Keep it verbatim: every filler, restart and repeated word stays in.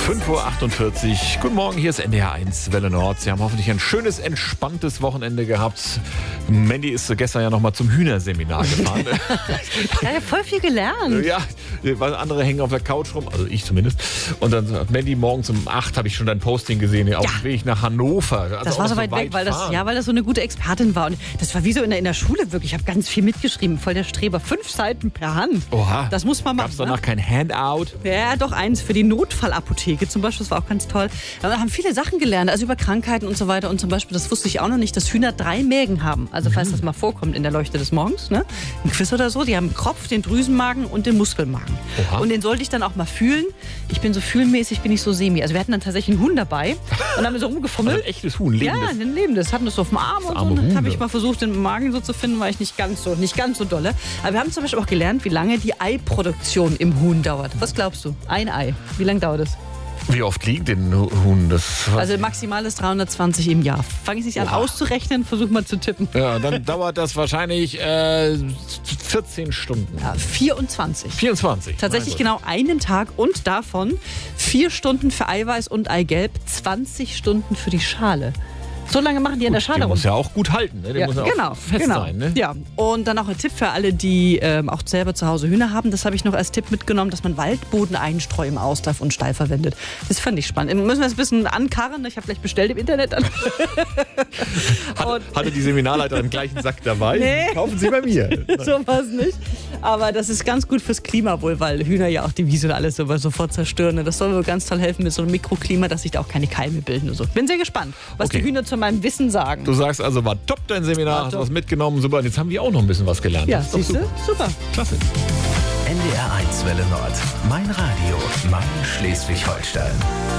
fünf Uhr achtundvierzig. Guten Morgen, hier ist N D R eins Welle Nord. Sie haben hoffentlich ein schönes, entspanntes Wochenende gehabt. Mandy ist gestern ja noch mal zum Hühnerseminar gefahren. Ja, ja, voll viel gelernt. Ja, weil andere hängen auf der Couch rum, also ich zumindest. Und dann sagt Mandy, morgens um acht habe ich schon dein Posting gesehen, auf dem Weg nach Hannover. Also das war so weit, weit weg, weil das, ja, weil das so eine gute Expertin war. Und das war wie so in der, in der Schule wirklich. Ich habe ganz viel mitgeschrieben, voll der Streber. Fünf Seiten per Hand. Oha. Das muss man machen. Gab's danach ne? kein Handout? Ja, doch eins für die Notfallapotheke zum Beispiel. Das war auch ganz toll. Da haben viele Sachen gelernt, also über Krankheiten und so weiter. Und zum Beispiel, das wusste ich auch noch nicht, dass Hühner drei Mägen haben. Also falls mhm. das mal vorkommt in der Leuchte des Morgens, ne? Ein Quiz oder so. Die haben den Kopf, den Drüsenmagen und den Muskelmagen. Oha. Und den sollte ich dann auch mal fühlen. Ich bin so fühlenmäßig, bin ich so semi. Also wir hatten dann tatsächlich einen Huhn dabei und haben so rumgefummelt. Also ein echtes Huhn, lebendes? Ja, ein lebendes. Hatten das so auf dem Arm und so. Und dann habe ich mal versucht, den Magen so zu finden, war ich nicht ganz so, nicht ganz so dolle. Aber wir haben zum Beispiel auch gelernt, wie lange die Eiproduktion im Huhn dauert. Was glaubst du? Ein Ei. Wie lange dauert es? Wie oft liegt denn ein Huhn? Das also maximal ist dreihundertzwanzig im Jahr. Fange ich nicht an auszurechnen, versuch mal zu tippen. Ja, dann dauert das wahrscheinlich äh, vierzehn Stunden. Ja, vierundzwanzig. vierundzwanzig. Tatsächlich genau einen Tag und davon vier Stunden für Eiweiß und Eigelb, zwanzig Stunden für die Schale. So lange machen die in der Schale rum. Der muss ja auch gut halten, ne? Der ja, muss ja genau, auch fest genau. sein. Ne? Ja. Und dann auch ein Tipp für alle, die ähm, auch selber zu Hause Hühner haben. Das habe ich noch als Tipp mitgenommen, dass man Waldbodeneinstreu im Auslauf und Stall verwendet. Das fand ich spannend. Müssen wir das ein bisschen ankarren. Ich habe gleich bestellt im Internet. Hat, hatte die Seminarleiterin gleich einen Sack dabei? Nee. Kaufen Sie bei mir. Sowas nicht. Aber das ist ganz gut fürs Klima wohl, weil Hühner ja auch die Wiese und alles so sofort zerstören. Das soll wohl ganz toll helfen mit so einem Mikroklima, dass sich da auch keine Keime bilden und so. Bin sehr gespannt, was okay. die Hühner zu meinem Wissen sagen. Du sagst also, war top dein Seminar, hast was mitgenommen, super. Und jetzt haben wir auch noch ein bisschen was gelernt. Ja, siehst du? Super. Klasse. N D R eins Welle Nord. Mein Radio, mein Schleswig-Holstein.